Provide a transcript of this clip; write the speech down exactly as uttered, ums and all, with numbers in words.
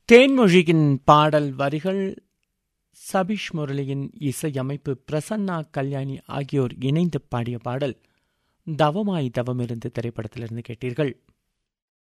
தேன்மொழியின் பாடல் வரிகள் சபீஷ் முரளியின் இசையமைப்பு பிரசன்னா கல்யாணி ஆகியோர் இணைந்து பாடிய பாடல் தவமாய் தவமிருந்து திரைப்படத்திலிருந்து கேட்டீர்கள்.